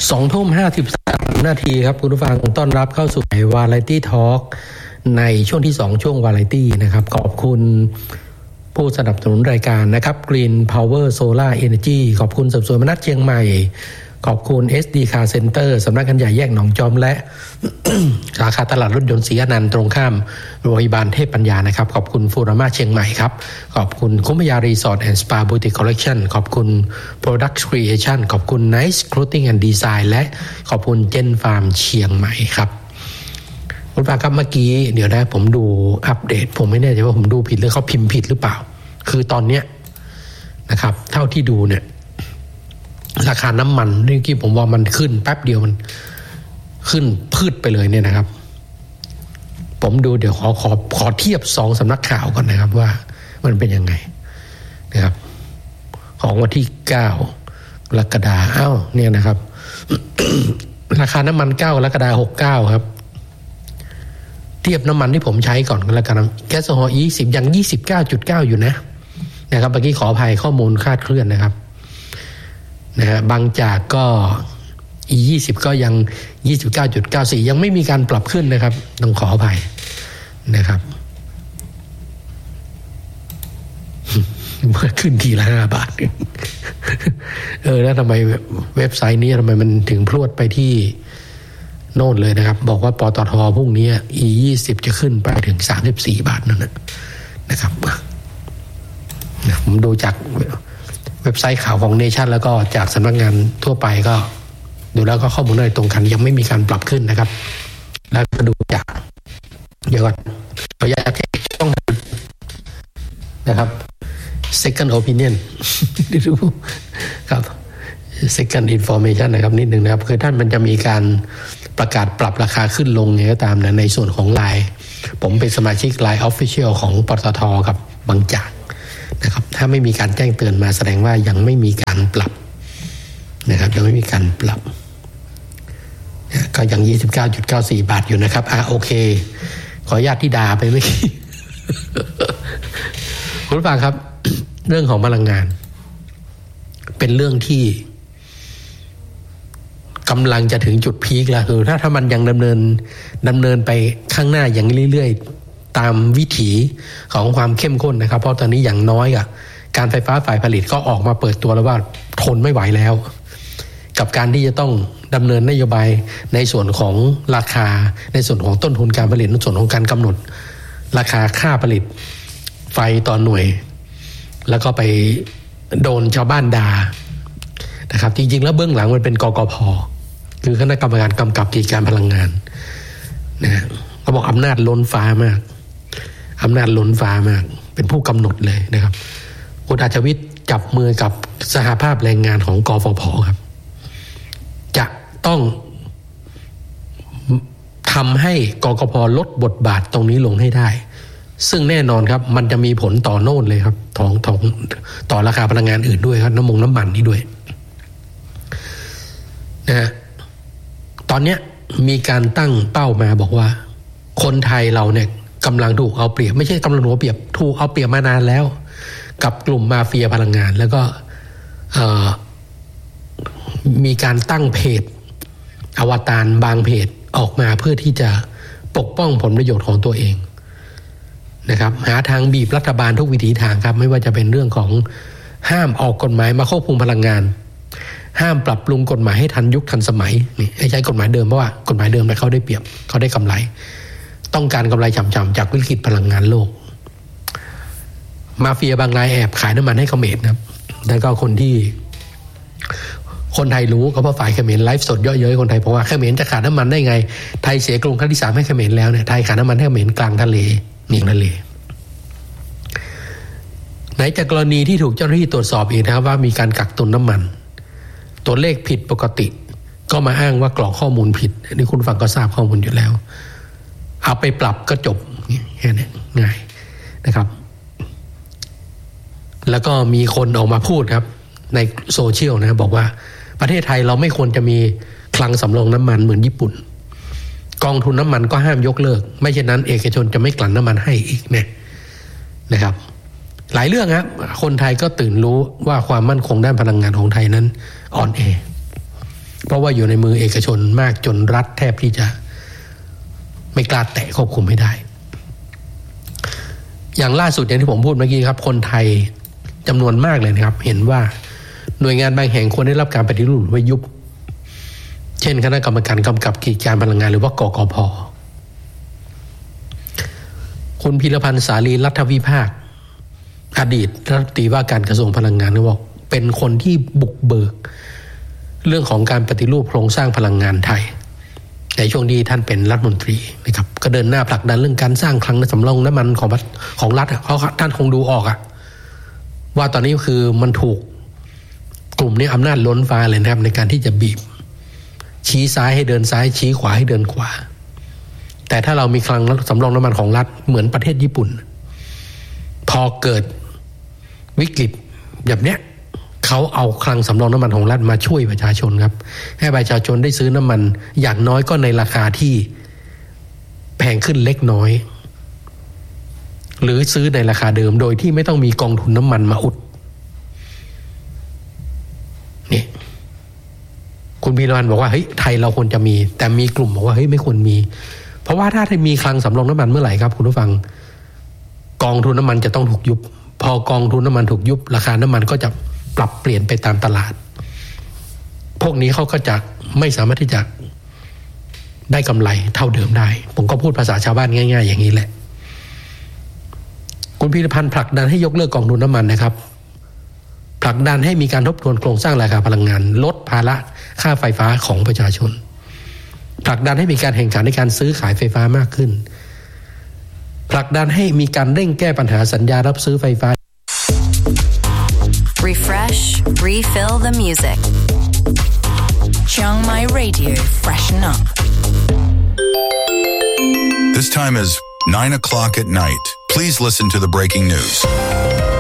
20:53 นาทีครับคุณผู้ฟังต้อนรับเข้าสู่วาไรตี้ทอล์กในช่วงที่2ช่วงวาไรตี้นะครับขอบคุณผู้สนับสนุนรายการนะครับ Green Power Solar Energy ขอบคุณสำนักงานมนัสเชียงใหม่ขอบคุณ SD Car Center สำนักงานใหญ่แยกหนองจอมและ สาขาตลาดรถยนต์ศรีอนันต์ตรงข้ามโรงพยาบาลเทพปัญญานะครับขอบคุณฟูรามาเชียงใหม่ครับขอบคุณคุ้มยารีสอร์ทแอนด์สปาบูติกคอลเลคชั่นขอบคุณ Product Creation ขอบคุณ Nice Clothing and Design และขอบคุณเจนฟาร์มเชียงใหม่ครับคุณป้าครับเมื่อกี้เดี๋ยวนะผมดูอัปเดตผมไม่แน่ใจว่าผมดูผิดหรือเขาพิมพ์ผิดหรือเปล่าคือตอนเนี้ยนะครับเท่าที่ดูเนี่ยราคาน้ำมันเมื่อกี้ผมว่ามันขึ้นแป๊บเดียวมันขึ้นพืชไปเลยเนี่ยนะครับผมดูเดี๋ยวขอเทียบ2สำนักข่าวก่อนนะครับว่ามันเป็นยังไงนะครับของวันที่9 กรกฎาคมเนี่ยนะครับ ราคาน้ำมัน9 กรกฎาคม69ครับเทียบน้ำมันที่ผมใช้ก่อนแล้วกันแก๊สโซฮอล์ E20 ยัง 29.9 อยู่นะครับเมื่อกี้ขออภัยข้อมูลคลาดเคลื่อนนะครับนะฮะบางจากก็ E20 ก็ยัง 29.94 ยังไม่มีการปรับขึ้นนะครับต้องขออภัยนะครับเมื่อขึ้นทีละ5 บาทแล้วทำไมเว็บไซต์นี้ทำไมมันถึงพรวดไปที่โน่นเลยนะครับบอกว่าปตทพรุ่งนี้ E20 จะขึ้นไปถึง34 บาทนั่นนะครับผมดูจากเว็บไซต์ข่าวของเนชั่นแล้วก็จากสำนักงานทั่วไปก็ดูแล้วก็ข้อมูลอะไรตรงกันยังไม่มีการปรับขึ้นนะครับแล้วก็ดูจากเดี๋ยวก่อนขออนุญาตต้องนะครับ second opinion ดูครับ second information นะครับนิดนึงนะครับคือท่านมันจะมีการประกาศปรับราคาขึ้นลงไงก็ตามนะในส่วนของ LINE ผมเป็นสมาชิก LINE Official ของปตทกับบางจากนะครับถ้าไม่มีการแจ้งเตือนมาแสดงว่ายังไม่มีการปรับนะครับยังไม่มีการปรับก็ยัง 29.94 บาทอยู่นะครับโอเคขออนุญาตที่ด่าไปเมื่อกี้ คุณผู้ฟังครับ เรื่องของพลังงานเป็นเรื่องที่กำลังจะถึงจุดพีคแล้วคือถ้ามันยังดำเนินไปข้างหน้าอย่างเรื่อยๆตามวิถีของความเข้มข้นนะครับเพราะตอนนี้อย่างน้อยการไฟฟ้าฝ่ายผลิตก็ออกมาเปิดตัวแล้วว่าทนไม่ไหวแล้วกับการที่จะต้องดำเนินนโยบายในส่วนของราคาในส่วนของต้นทุนการผลิตในส่วนของการกำหนดราคาค่าผลิตไฟต่อหน่วยแล้วก็ไปโดนชาวบ้านด่านะครับจริงๆแล้วเบื้องหลังมันเป็นกกพ.คือคณะกรรมการกำกับกิจการพลังงานนะเขาบอกอำนาจล้นฟ้ามากเป็นผู้กำหนดเลยนะครับคุณอาชวิทย์จับมือกับสหภาพแรงงานของกฟผ.ครับจะต้องทำให้กกพ.ลดบทบาทตรงนี้ลงให้ได้ซึ่งแน่นอนครับมันจะมีผลต่อโน่นเลยครับต่อราคาพลังงานอื่นด้วยครับน้ำมันนี่ด้วยนะตอนนี้มีการตั้งเป้ามาบอกว่าคนไทยเราเนี่ยกำลังถูกเอาเปรียบไม่ใช่กำลังถูกเอาเปรียบถูกเอาเปรียบมานานแล้วกับกลุ่มมาเฟียพลังงานแล้วก็มีการตั้งเพจอวตารบางเพจออกมาเพื่อที่จะปกป้องผลประโยชน์ของตัวเองนะครับหาทางบีบรัฐบาลทุกวิถีทางครับไม่ว่าจะเป็นเรื่องของห้ามออกกฎหมายมาควบคุมพลังงานห้ามปรับปรุงกฎหมายให้ทันยุคทันสมัยนี่ให้ใช้กฎหมายเดิมเพราะว่ากฎหมายเดิมเขาได้เปรียบเขาได้กำไรต้องการกำไรฉ่ำๆจากวิกฤตพลังงานโลกมาเฟียบางรายแอบขายน้ำมันให้เขมรครับแล้วก็คนที่คนไทยรู้ก็เพราะฝ่ายเขมรไลฟ์สดเยอะเย้ยคนไทยเพราะว่าเขมรจะขาดน้ำมันได้ไงไทยเสียกรุงครั้งที่3ให้เขมรแล้วเนี่ยไทยขาดน้ำมันให้เขมรกลางทะเลเมียงทะเลไหนจากกรณีที่ถูกเจ้าหน้าที่ตรวจสอบอีกนะครับว่ามีการกักตุนน้ำมันตัวเลขผิดปกติก็มาอ้างว่ากรอกข้อมูลผิดนี่คุณฟังก็ทราบข้อมูลอยู่แล้วเอาไปปรับก็จบแค่นี้ง่ายนะครับแล้วก็มีคนออกมาพูดครับในโซเชียลนะบอกว่าประเทศไทยเราไม่ควรจะมีคลังสำรองน้ำมันเหมือนญี่ปุ่นกองทุนน้ำมันก็ห้ามยกเลิกไม่เช่นนั้นเอกชนจะไม่กลั่นน้ำมันให้อีกเนี่ยนะครับหลายเรื่องครับคนไทยก็ตื่นรู้ว่าความมั่นคงด้านพลังงานของไทยนั้นอ่อนแอเพราะว่าอยู่ในมือเอกชนมากจนรัฐแทบที่จะไม่กล้าแตะควบคุมไม่ได้อย่างล่าสุดอย่างที่ผมพูดเมื่อกี้ครับคนไทยจำนวนมากเลยนะครับเห็นว่าหน่วยงานบางแห่งควรได้รับการปฏิรูปไว้ยุบเช่นคณะกรรมการกำกับกิจการพลังงานหรือว่ากกพ.คุณพีรพันธ์สาลีรัฐวิภาคอดีตรัฐมนตรีว่าการกระทรวงพลังงานเขาบอกเป็นคนที่บุกเบิกเรื่องของการปฏิรูปโครงสร้างพลังงานไทยในช่วงที่ท่านเป็นรัฐมนตรีนะครับก็เดินหน้าผลักดันเรื่องการสร้างคลังสำรองน้ำมันของรัฐเพราะท่านคงดูออกว่าตอนนี้คือมันถูกกลุ่มนี้อำนาจล้นฟ้าเลยนะครับในการที่จะบีบชี้ซ้ายให้เดินซ้ายชี้ขวาให้เดินขวาแต่ถ้าเรามีคลังสำรองน้ำมันของรัฐเหมือนประเทศญี่ปุ่นพอเกิดวิกฤตแบบเนี้ยเขาเอาคลังสำรองน้ำมันของรัฐมาช่วยประชาชนครับให้ประชาชนได้ซื้อน้ำมันอย่างน้อยก็ในราคาที่แพงขึ้นเล็กน้อยหรือซื้อในราคาเดิมโดยที่ไม่ต้องมีกองทุนน้ำมันมาอุดนี่คุณพีรพันธ์บอกว่าเฮ้ยไทยเราควรจะมีแต่มีกลุ่มบอกว่าเฮ้ยไม่ควรมีเพราะว่าถ้ามีคลังสำรองน้ำมันเมื่อไหร่ครับคุณผู้ฟังกองทุนน้ำมันจะต้องถูกยุบพอกองทุนน้ำมันถูกยุบราคาน้ำมันก็จะปรับเปลี่ยนไปตามตลาดพวกนี้เขาก็จะไม่สามารถที่จะได้กำไรเท่าเดิมได้ผมก็พูดภาษาชาวบ้านง่ายๆอย่างนี้แหละคุณพีรพันธ์ผลักดันให้ยกเลิกกองทุนน้ำมันนะครับผลักดันให้มีการทบทวนโครงสร้างราคาพลังงานลดภาระค่าไฟฟ้าของประชาชนผลักดันให้มีการแข่งขันในการซื้อขายไฟฟ้ามากขึ้นผลักดันให้มีการเร่งแก้ปัญหาสัญญารับซื้อไฟฟ้า Refresh, refill the music. Chiang Mai Radio, freshen up. This time is 9 o'clock at night. Please listen to the breaking news.